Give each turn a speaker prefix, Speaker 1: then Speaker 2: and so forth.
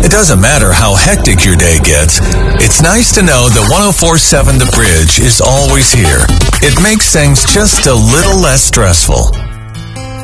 Speaker 1: It doesn't matter how hectic your day gets, it's nice to know that 104.7 The Bridge is always here. It makes things just a little less stressful.